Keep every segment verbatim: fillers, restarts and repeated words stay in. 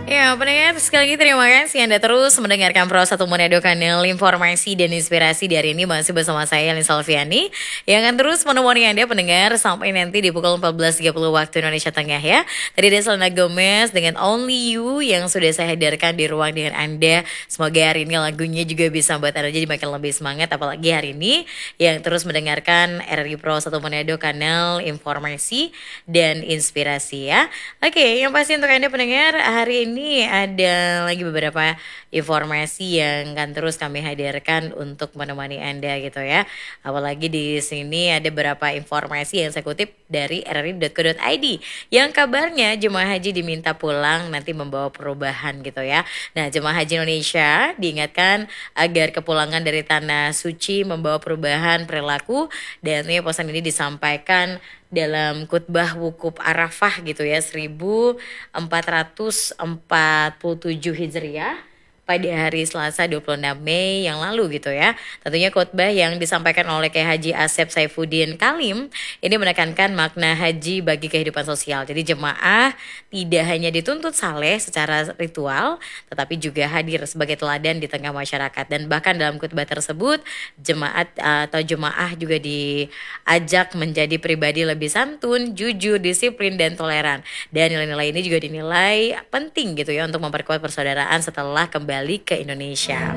Ya, pendengar sekali lagi terima kasih Anda terus mendengarkan Pro satu Manado, kanal informasi dan inspirasi. Dari ini masih bersama saya Lin Salviani yang akan terus menemani Anda pendengar sampai nanti di pukul empat belas tiga puluh waktu Indonesia Tengah ya. Tadi ada Selena Gomez dengan Only You yang sudah saya hadirkan di ruang dengan Anda. Semoga hari ini lagunya juga bisa membuat Anda jadi makin lebih semangat, apalagi hari ini yang terus mendengarkan R R I Pro satu Manado, kanal informasi dan inspirasi ya. Oke, yang pasti untuk Anda pendengar, hari ini ini ada lagi beberapa informasi yang akan terus kami hadirkan untuk menemani Anda gitu ya. Apalagi di sini ada beberapa informasi yang saya kutip dari r r i dot co dot i d yang kabarnya jemaah haji diminta pulang nanti membawa perubahan gitu ya. Nah, jemaah haji Indonesia diingatkan agar kepulangan dari tanah suci membawa perubahan perilaku, dan ini pesan ini disampaikan dalam khutbah wukuf Arafah gitu ya, seribu empat ratus empat puluh tujuh Hijriah pada hari Selasa dua puluh enam Mei yang lalu gitu ya. Tentunya khutbah yang disampaikan oleh Kiai Haji Asep Saifuddin Kalim ini menekankan makna haji bagi kehidupan sosial. Jadi jemaah tidak hanya dituntut saleh secara ritual, tetapi juga hadir sebagai teladan di tengah masyarakat. Dan bahkan dalam khutbah tersebut, jemaat atau jemaah juga diajak menjadi pribadi lebih santun, jujur, disiplin, dan toleran. Dan nilai-nilai ini juga dinilai penting gitu ya untuk memperkuat persaudaraan setelah kembali ke Indonesia.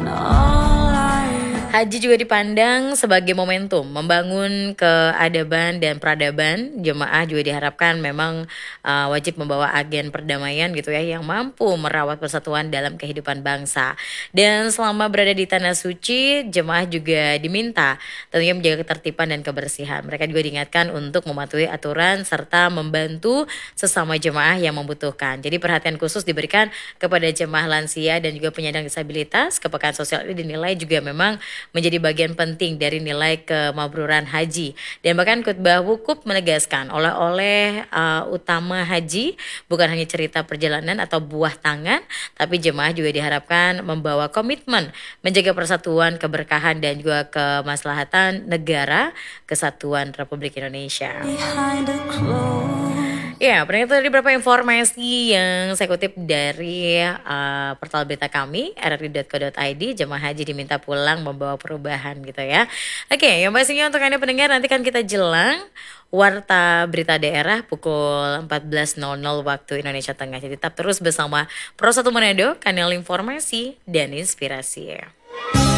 Haji juga dipandang sebagai momentum membangun keadaban dan peradaban. Jemaah juga diharapkan memang uh, wajib membawa agen perdamaian gitu ya, yang mampu merawat persatuan dalam kehidupan bangsa. Dan selama berada di tanah suci, jemaah juga diminta tentunya menjaga ketertiban dan kebersihan. Mereka juga diingatkan untuk mematuhi aturan serta membantu sesama jemaah yang membutuhkan. Jadi perhatian khusus diberikan kepada jemaah lansia dan juga penyandang disabilitas. Kepekaan sosial ini dinilai juga memang menjadi bagian penting dari nilai kemabruran haji. Dan bahkan khutbah wukuf menegaskan oleh-oleh uh, utama haji bukan hanya cerita perjalanan atau buah tangan, tapi jemaah juga diharapkan membawa komitmen menjaga persatuan, keberkahan, dan juga kemaslahatan negara kesatuan Republik Indonesia. Ya, pendengar, itu tadi beberapa informasi yang saya kutip dari uh, portal berita kami r r i dot co dot i d. Jemaah haji diminta pulang membawa perubahan gitu ya. Oke, yang pastinya untuk Anda pendengar, nanti kan kita jelang Warta Berita Daerah pukul empat belas nol nol waktu Indonesia Tengah. Jadi tetap terus bersama Pro satu Manado, kanal informasi dan inspirasi ya.